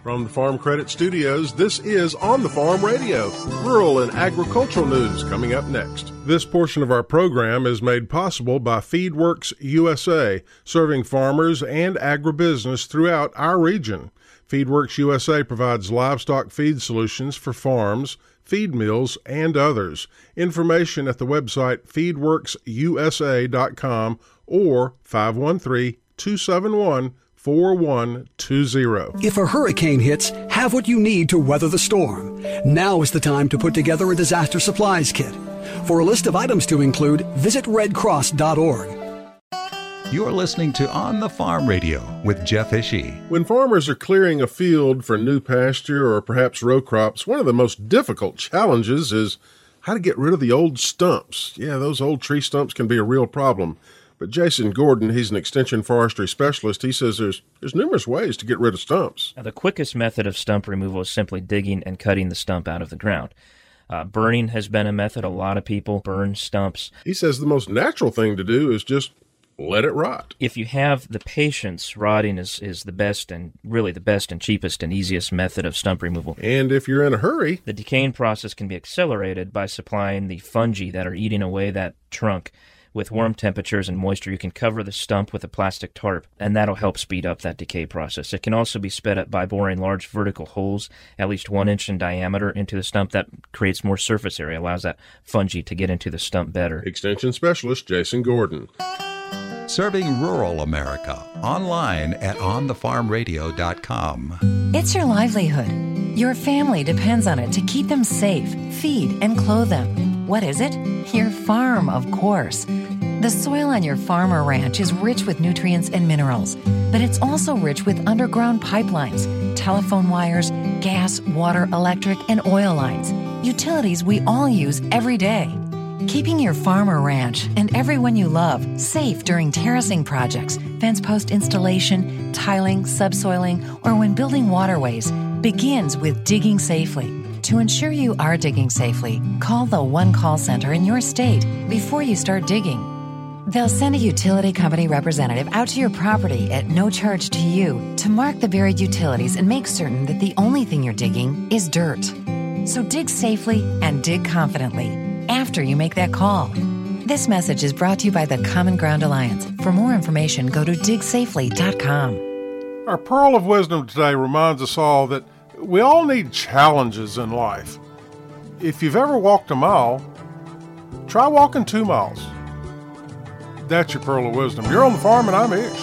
From the Farm Credit Studios, this is On the Farm Radio, rural and agricultural news coming up next. This portion of our program is made possible by FeedWorks USA, serving farmers and agribusiness throughout our region. FeedWorks USA provides livestock feed solutions for farms, feed mills, and others. Information at the website feedworksusa.com or 513-271-4120. If a hurricane hits, have what you need to weather the storm. Now is the time to put together a disaster supplies kit. For a list of items to include, visit redcross.org. You're listening to On the Farm Radio with Jeff Ishii. When farmers are clearing a field for new pasture or perhaps row crops, one of the most difficult challenges is how to get rid of the old stumps. Yeah, those old tree stumps can be a real problem. But Jason Gordon, he's an extension forestry specialist. He says there's numerous ways to get rid of stumps. Now, the quickest method of stump removal is simply digging and cutting the stump out of the ground. Burning has been a method. A lot of people burn stumps. He says the most natural thing to do is just let it rot. If you have the patience, rotting is the best and really the best and cheapest and easiest method of stump removal. And if you're in a hurry, the decaying process can be accelerated by supplying the fungi that are eating away that trunk. With warm temperatures and moisture, you can cover the stump with a plastic tarp, and that'll help speed up that decay process. It can also be sped up by boring large vertical holes, at least 1 inch in diameter, into the stump. That creates more surface area, allows that fungi to get into the stump better. Extension Specialist Jason Gordon. Serving rural America, online at onthefarmradio.com. It's your livelihood. Your family depends on it to keep them safe, feed, and clothe them. What is it? Your farm, of course. The soil on your farm or ranch is rich with nutrients and minerals, but it's also rich with underground pipelines, telephone wires, gas, water, electric, and oil lines, utilities we all use every day. Keeping your farm or ranch and everyone you love safe during terracing projects, fence post installation, tiling, subsoiling, or when building waterways begins with digging safely. To ensure you are digging safely, call the One Call Center in your state before you start digging. They'll send a utility company representative out to your property at no charge to you to mark the buried utilities and make certain that the only thing you're digging is dirt. So dig safely and dig confidently after you make that call. This message is brought to you by the Common Ground Alliance. For more information, go to digsafely.com. Our Pearl of Wisdom today reminds us all that we all need challenges in life. If you've ever walked a mile, try walking 2 miles. That's your Pearl of Wisdom. You're on the farm and I'm Ish.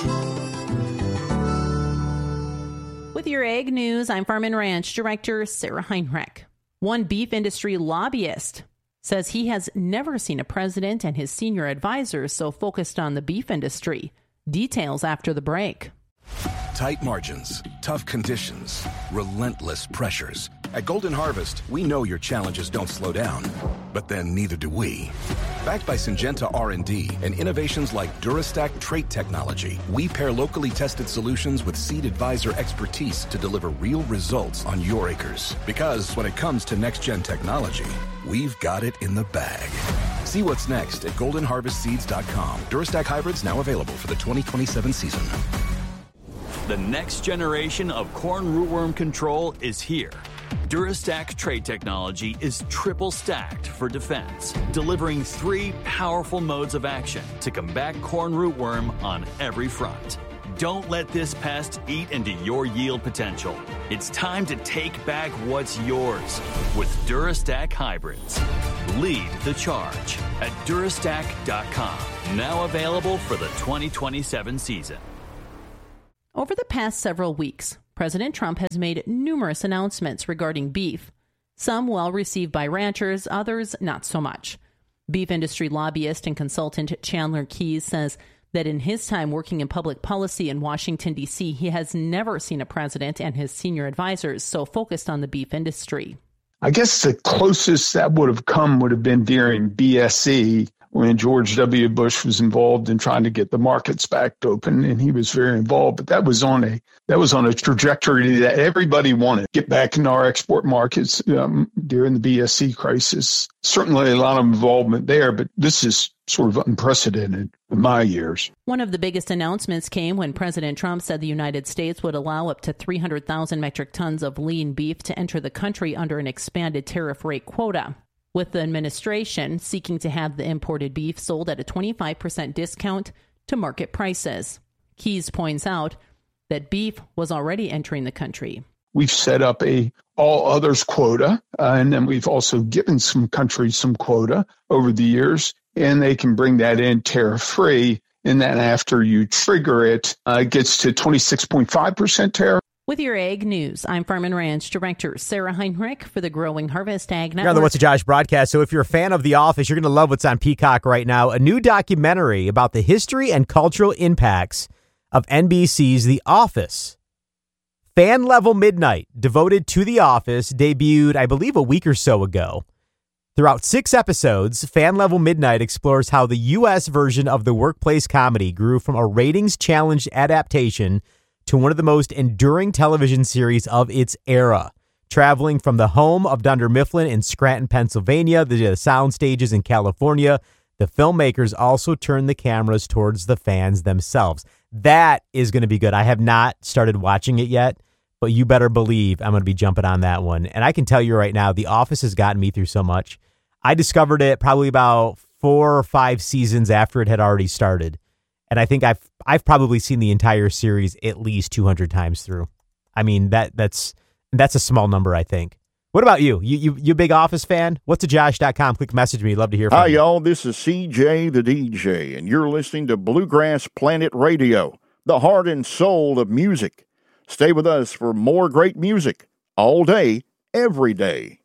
With your Ag News, I'm Farm and Ranch Director Sarah Heinrich. One beef industry lobbyist says he has never seen a president and his senior advisors so focused on the beef industry. Details after the break. Tight margins, tough conditions, relentless pressures. At Golden Harvest, we know your challenges don't slow down, but then neither do we. Backed by Syngenta R&D and innovations like DuraStack trait technology, we pair locally tested solutions with Seed Advisor expertise to deliver real results on your acres. Because when it comes to next-gen technology, we've got it in the bag. See what's next at goldenharvestseeds.com. DuraStack hybrids now available for the 2027 season. The next generation of corn rootworm control is here. DuraStack trait technology is triple stacked for defense, delivering 3 powerful modes of action to combat corn rootworm on every front. Don't let this pest eat into your yield potential. It's time to take back what's yours with DuraStack hybrids. Lead the charge at DuraStack.com. Now available for the 2027 season. Over the past several weeks, President Trump has made numerous announcements regarding beef. Some well received by ranchers, others not so much. Beef industry lobbyist and consultant Chandler Keyes says that in his time working in public policy in Washington, D.C., he has never seen a president and his senior advisors so focused on the beef industry. I guess the closest that would have come would have been during BSE, when George W. Bush was involved in trying to get the markets back open, and he was very involved. But that was on a trajectory that everybody wanted. Get back into our export markets during the BSE crisis. Certainly a lot of involvement there, but this is sort of unprecedented in my years. One of the biggest announcements came when President Trump said the United States would allow up to 300,000 metric tons of lean beef to enter the country under an expanded tariff rate quota, with the administration seeking to have the imported beef sold at a 25% discount to market prices. Keyes points out that beef was already entering the country. We've set up a all others quota, and then we've also given some countries some quota over the years, and they can bring that in tariff-free. And then after you trigger it, it gets to 26.5% tariff. With your Ag News, I'm Farm and Ranch Director Sarah Heinrich for the Growing Harvest Ag Network. You're on the What's the Josh broadcast, so if you're a fan of The Office, you're going to love what's on Peacock right now. A new documentary about the history and cultural impacts of NBC's The Office. Fan Level Midnight, devoted to The Office, debuted, I believe, a week or so ago. Throughout 6 episodes, Fan Level Midnight explores how the U.S. version of the workplace comedy grew from a ratings-challenged adaptation to one of the most enduring television series of its era. Traveling from the home of Dunder Mifflin in Scranton, Pennsylvania, the sound stages in California, the filmmakers also turned the cameras towards the fans themselves. That is going to be good. I have not started watching it yet, but you better believe I'm going to be jumping on that one. And I can tell you right now, The Office has gotten me through so much. I discovered it probably about 4 or 5 seasons after it had already started. And I think I've probably seen the entire series at least 200 times through. I mean, that's a small number, I think. What about you? You big Office fan? Whatsajosh.com. Click message me. Love to hear from you. Hi, y'all. This is CJ the DJ, and you're listening to Bluegrass Planet Radio, the heart and soul of music. Stay with us for more great music all day, every day.